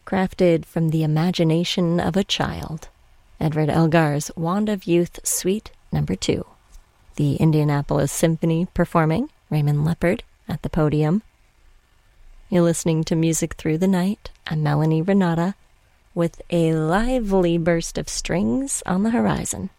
crafted from the imagination of a child. Edward Elgar's Wand of Youth Suite No. 2. The Indianapolis Symphony performing Raymond Leppard at the podium. You're listening to Music Through the Night. I'm Melanie Renata with a lively burst of strings on the horizon.